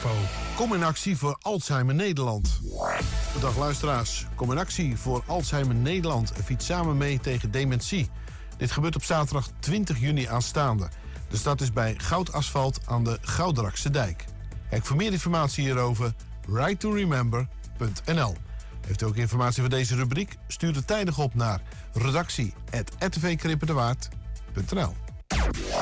info. Kom in actie voor Alzheimer Nederland. Dag luisteraars. Kom in actie voor Alzheimer Nederland en fiets samen mee tegen dementie. Dit gebeurt op zaterdag 20 juni aanstaande. De start is bij Goud Asfalt aan de Goudrakse Dijk. Kijk voor meer informatie hierover ridetoremember.nl. Heeft u ook informatie voor deze rubriek? Stuur het tijdig op naar redactie@rtvkrippendewaard.nl.